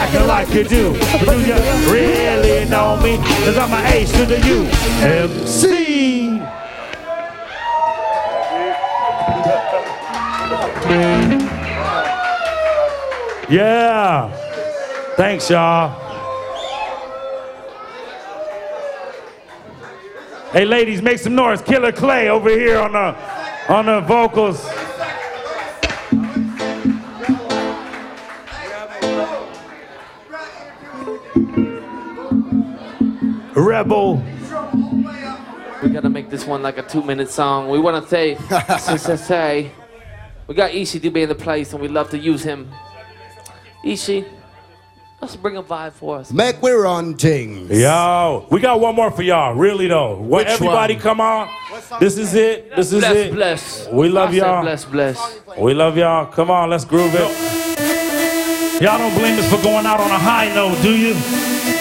acting like you do. But do you really know me? Cause I'm an H to the U. MC. Yeah. Thanks, y'all. Hey, ladies, make some noise. Killer Clay over here on the vocals. Rebel. We gotta make this one like a 2-minute song. We wanna say, say, we got Ishi to be in the place and we love to use him. Ishi, let's bring a vibe for us. Make we run things. Yo, we got one more for y'all, really though. When everybody one? Come on. This is it. This is it. Bless. We love y'all. Bless. We love y'all. Come on, let's groove it. Y'all don't blame us for going out on a high note, do you?